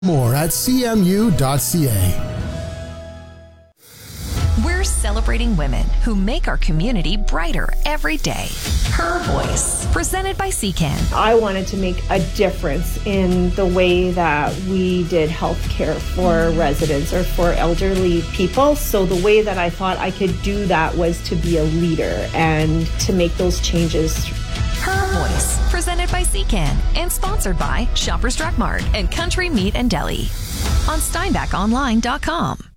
More at cmu.ca. We're celebrating women who make our community brighter every day. Her Voice, presented by CCAN. I wanted to make a difference in the way that we did healthcare for residents or for elderly people. So the way that I thought I could do that was to be a leader and to make those changes. Her Voice, presented by CCAN and sponsored by Shoppers Drug Mart and Country Meat and Deli on SteinbachOnline.com.